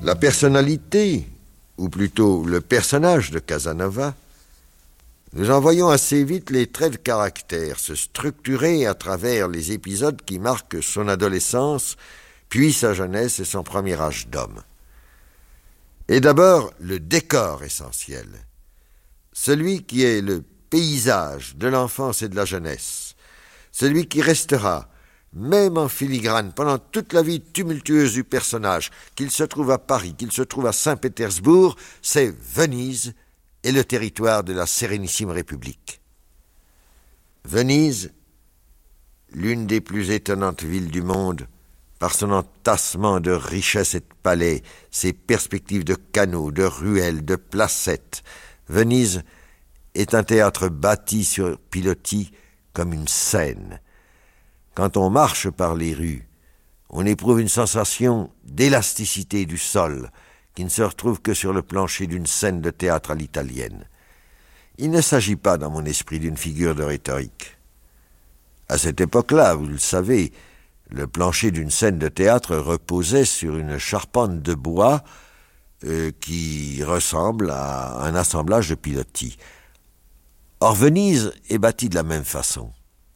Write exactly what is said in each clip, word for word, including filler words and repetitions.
La personnalité, ou plutôt le personnage de Casanova, nous en voyons assez vite les traits de caractère se structurer à travers les épisodes qui marquent son adolescence, puis sa jeunesse et son premier âge d'homme. Et d'abord, le décor essentiel, celui qui est le paysage de l'enfance et de la jeunesse, celui qui restera, même en filigrane, pendant toute la vie tumultueuse du personnage, qu'il se trouve à Paris, qu'il se trouve à Saint-Pétersbourg, c'est Venise et le territoire de la Sérénissime République. Venise, l'une des plus étonnantes villes du monde, par son entassement de richesses et de palais, ses perspectives de canaux, de ruelles, de placettes. Venise est un théâtre bâti sur pilotis comme une scène. Quand on marche par les rues, on éprouve une sensation d'élasticité du sol qui ne se retrouve que sur le plancher d'une scène de théâtre à l'italienne. Il ne s'agit pas dans mon esprit d'une figure de rhétorique. À cette époque-là, vous le savez, le plancher d'une scène de théâtre reposait sur une charpente de bois euh, qui ressemble à un assemblage de pilotis. Or, Venise est bâtie de la même façon.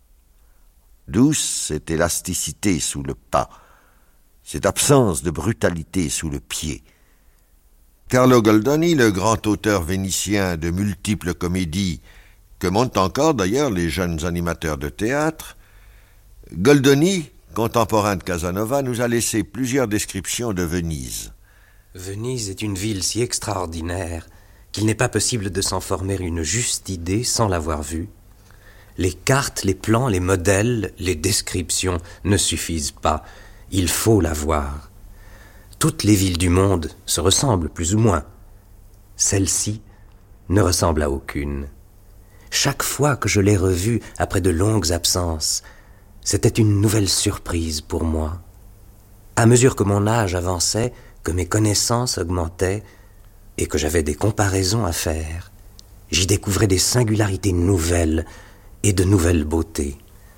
Douce cette élasticité sous le pas, cette absence de brutalité sous le pied. Carlo Goldoni, le grand auteur vénitien de multiples comédies, que montent encore d'ailleurs les jeunes animateurs de théâtre, Goldoni, contemporain de Casanova, nous a laissé plusieurs descriptions de Venise. Venise est une ville si extraordinaire qu'il n'est pas possible de s'en former une juste idée sans l'avoir vue. Les cartes, les plans, les modèles, les descriptions ne suffisent pas. Il faut la voir. Toutes les villes du monde se ressemblent plus ou moins. Celle-ci ne ressemble à aucune. Chaque fois que je l'ai revue après de longues absences, c'était une nouvelle surprise pour moi. À mesure que mon âge avançait, que mes connaissances augmentaient et que j'avais des comparaisons à faire, j'y découvrais des singularités nouvelles et de nouvelles beautés.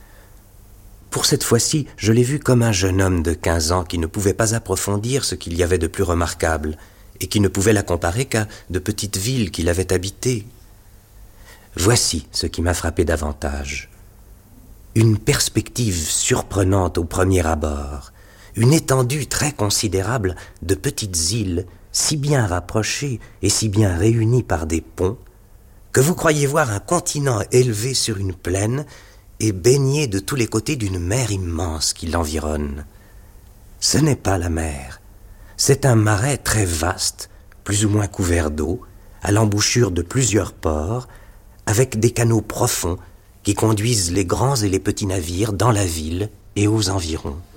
Pour cette fois-ci, je l'ai vu comme un jeune homme de quinze ans qui ne pouvait pas approfondir ce qu'il y avait de plus remarquable et qui ne pouvait la comparer qu'à de petites villes qu'il avait habitées. Voici ce qui m'a frappé davantage. Une perspective surprenante au premier abord, une étendue très considérable de petites îles si bien rapprochées et si bien réunies par des ponts que vous croyez voir un continent élevé sur une plaine et baigné de tous les côtés d'une mer immense qui l'environne. Ce n'est pas la mer, c'est un marais très vaste, plus ou moins couvert d'eau, à l'embouchure de plusieurs ports, avec des canaux profonds qui conduisent les grands et les petits navires dans la ville et aux environs.